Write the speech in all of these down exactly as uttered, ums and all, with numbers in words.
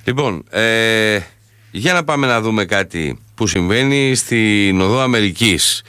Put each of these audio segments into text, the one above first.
Λοιπόν, ε, για να πάμε να δούμε κάτι που συμβαίνει στην Οδό Αμερικής.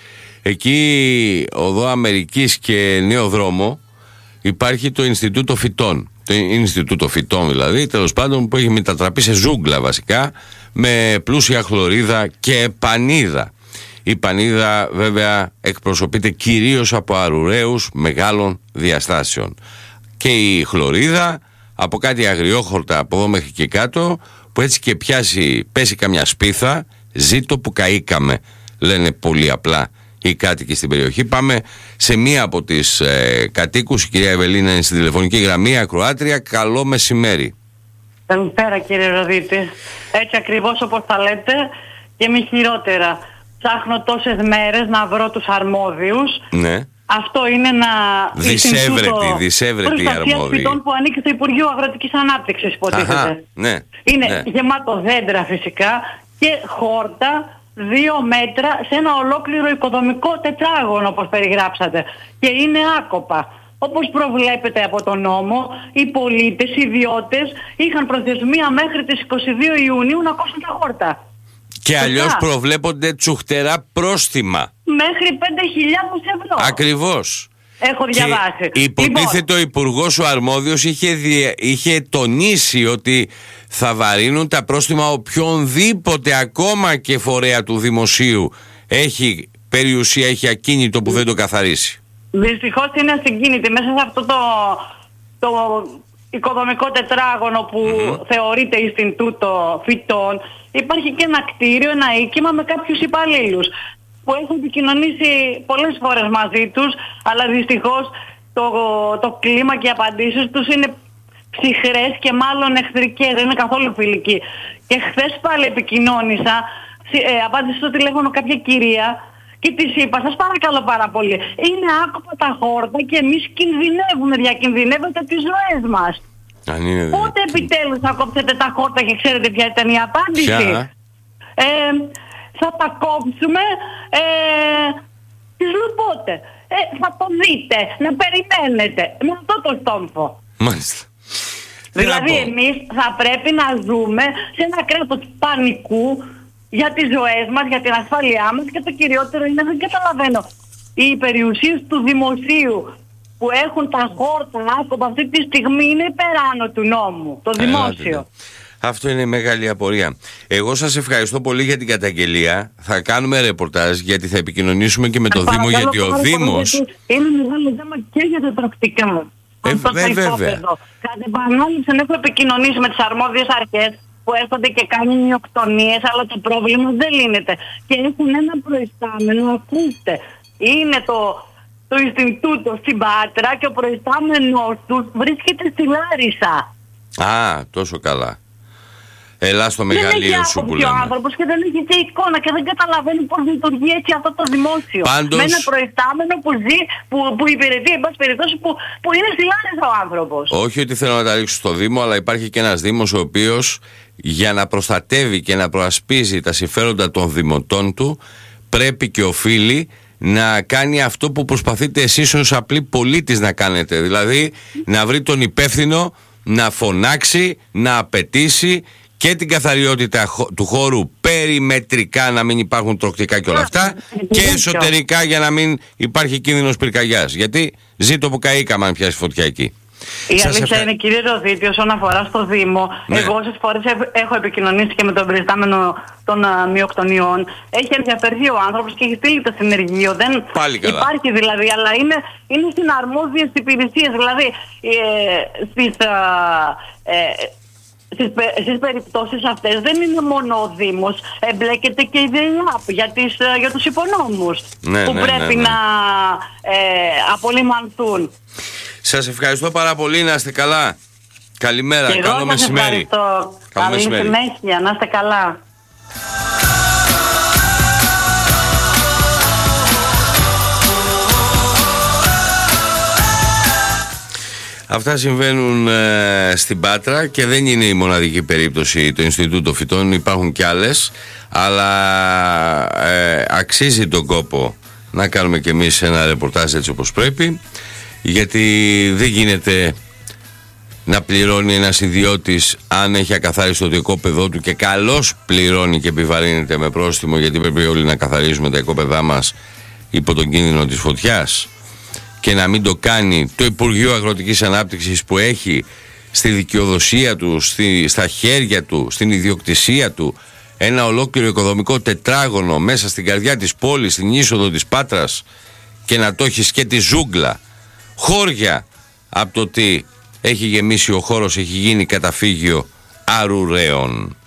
Εκεί, Οδό Αμερικής και Νέο Δρόμο, υπάρχει το Ινστιτούτο Φυτών. Το Ινστιτούτο Φυτών δηλαδή, τέλος πάντων, που έχει μετατραπεί σε ζούγκλα βασικά, με πλούσια χλωρίδα και πανίδα. Η πανίδα βέβαια εκπροσωπείται κυρίως από αρουραίους μεγάλων διαστάσεων. Και η χλωρίδα από κάτι αγριόχορτα από εδώ μέχρι και κάτω, που έτσι και πιάσει, πέσει καμιά σπίθα, ζήτω που καήκαμε, λένε πολύ απλά οι κάτοικοι στην περιοχή. Πάμε σε μία από τις ε, κατοίκους. Η κυρία Ευελίνα είναι στην τηλεφωνική γραμμή, ακροάτρια. Καλό μεσημέρι. Καλησπέρα κύριε Ροδίτη. Έτσι ακριβώς όπως τα λέτε και μη χειρότερα. Ψάχνω τόσες μέρες να βρω τους αρμόδιους. Ναι. Αυτό είναι ένα δισεύρετη, δισεύρετη η αρμόδια φυτών που ανήκει στο Υπουργείο Αγροτικής Ανάπτυξης, υποτίθεται. Ναι, είναι ναι. γεμάτο δέντρα φυσικά και χόρτα δύο μέτρα σε ένα ολόκληρο οικοδομικό τετράγωνο όπως περιγράψατε. Και είναι άκοπα. Όπως προβλέπεται από τον νόμο, οι πολίτες, οι ιδιώτες είχαν προθεσμία μέχρι τις είκοσι δύο Ιουνίου να κόψουν τα χόρτα. Και αλλιώς προβλέπονται τσουχτερά πρόστιμα. Μέχρι πέντε χιλιάδες ευρώ. Ακριβώς. Έχω διαβάσει. Και υποτίθεται ο υπουργός ο αρμόδιος είχε, δι... είχε τονίσει ότι θα βαρύνουν τα πρόστιμα οποιονδήποτε, ακόμα και φορέα του δημοσίου, έχει περιουσία, έχει ακίνητο που δεν το καθαρίσει. Δυστυχώς είναι ασυγκίνητη μέσα σε αυτό το, το οικοδομικό τετράγωνο που mm-hmm. θεωρείται Ινστιτούτο Φυτών. Υπάρχει και ένα κτίριο, ένα οίκημα με κάποιους υπαλλήλους που έχουν επικοινωνήσει πολλές φορές μαζί τους, αλλά δυστυχώς το, το κλίμα και οι απαντήσεις τους είναι ψυχρές και μάλλον εχθρικές, δεν είναι καθόλου φιλικοί. Και χθες πάλι επικοινώνησα, ε, απάντησε στο τηλέφωνο κάποια κυρία και της είπα, σας παρακαλώ πάρα πολύ, είναι άκοπα τα χόρτα και εμείς κινδυνεύουμε, διακινδυνεύετε τις ζωές μας. Αν είναι Πότε δε... επιτέλους θα κόψετε τα χόρτα και ξέρετε ποια ήταν η απάντηση? Ε, θα τα κόψουμε, ε, τις λέω πότε. Ε, θα το δείτε, να περιμένετε, με αυτό το στόμφο. Μάλιστα. Δηλαδή εμείς θα πρέπει να ζούμε σε ένα κράτος πανικού για τις ζωές μας, για την ασφάλειά μας, και το κυριότερο είναι, δεν καταλαβαίνω, οι περιουσίες του δημοσίου που έχουν τα χόρτα άκοπα αυτή τη στιγμή είναι υπεράνω του νόμου, το δημόσιο. Ε, Αυτό είναι μεγάλη απορία. Εγώ σας ευχαριστώ πολύ για την καταγγελία. Θα κάνουμε ρεπορτάζ, γιατί θα επικοινωνήσουμε και με το Δήμο, γιατί ο Δήμος... Είναι μεγάλο θέμα και για τα πρακτικά. Ε, αυτό ε, το βέβαια. Κατά επανάληψη έχω επικοινωνήσει με τις αρμόδιες αρχές που έρχονται και κάνουν μειοκτονίες, αλλά το πρόβλημα δεν λύνεται. Και έχουν ένα προϊστάμενο, ακούστε, είναι το... το Ινστιτούτο στην Πάτρα και ο προϊστάμενος τους βρίσκεται στη Λάρισα. Α, τόσο καλά. Ελά στο μεγαλείο σου που λέμε. Δεν έχει ο άνθρωπος και δεν έχει και εικόνα και δεν καταλαβαίνει πώς λειτουργεί έτσι αυτό το δημόσιο. Πάντως... με ένα προϊστάμενο που ζει, που, που υπηρετεί, εν πάση περιπτώσει, που, που είναι στη Λάρισα ο άνθρωπος. Όχι ότι θέλω να τα ρίξω στο Δήμο, αλλά υπάρχει και ένας Δήμος ο οποίος, για να προστατεύει και να προασπίζει τα συμφέροντα των δημοτών του, πρέπει και οφείλει να κάνει αυτό που προσπαθείτε εσείς ως απλοί πολίτης να κάνετε. Δηλαδή να βρει τον υπεύθυνο, να φωνάξει, να απαιτήσει και την καθαριότητα του χώρου περιμετρικά, να μην υπάρχουν τροκτικά και όλα αυτά, και εσωτερικά για να μην υπάρχει κίνδυνος πυρκαγιάς. Γιατί ζήτω που καήκαμε αν πιάσει φωτιά εκεί. Η Σας αλήθεια ευχα... είναι, κύριε Ροδίτη, όσον αφορά στο Δήμο, ναι. εγώ όσες φορές έχω επικοινωνήσει και με τον περιστάμενο των uh, μειοκτονιών. Έχει ενδιαφερθεί ο άνθρωπος και έχει στείλει το συνεργείο. Δεν υπάρχει δηλαδή, αλλά είναι, είναι στην αρμόδιες υπηρεσίες. Δηλαδή, ε, στις, ε, ε, στις, στις περιπτώσεις αυτές δεν είναι μόνο ο Δήμος, εμπλέκεται και η ΔΕΙΑΠ για, τις, για τους υπονόμους ναι, που ναι, πρέπει ναι, ναι. να ε, απολυμανθούν. Σας ευχαριστώ πάρα πολύ, να είστε καλά. Καλημέρα, και καλό μεσημέρι. Καλό Καλή μεσημέρι. Συνέχεια, να είστε καλά. Αυτά συμβαίνουν ε, στην Πάτρα και δεν είναι η μοναδική περίπτωση το Ινστιτούτο Φυτών, υπάρχουν κι άλλες, αλλά ε, αξίζει τον κόπο να κάνουμε κι εμείς ένα ρεπορτάζ έτσι όπως πρέπει, γιατί δεν γίνεται να πληρώνει ένας ιδιώτης αν έχει ακαθάριστο το οικόπεδό του, και καλώς πληρώνει και επιβαρύνεται με πρόστιμο, γιατί πρέπει όλοι να καθαρίζουμε τα οικόπεδά μας υπό τον κίνδυνο της φωτιάς, και να μην το κάνει το Υπουργείο Αγροτικής Ανάπτυξης, που έχει στη δικαιοδοσία του, στη, στα χέρια του, στην ιδιοκτησία του ένα ολόκληρο οικοδομικό τετράγωνο μέσα στην καρδιά της πόλης, στην είσοδο της Πάτρας, και να το έχεις και τη ζούγκλα, χώρια από το τι έχει γεμίσει ο χώρος, έχει γίνει καταφύγιο αρουραίων.